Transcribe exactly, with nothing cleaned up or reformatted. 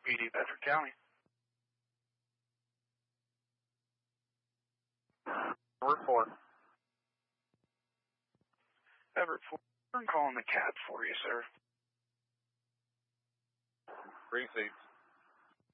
P D, Bedford County. Report. Everett four, I'm calling the cab for you, sir. Receipts.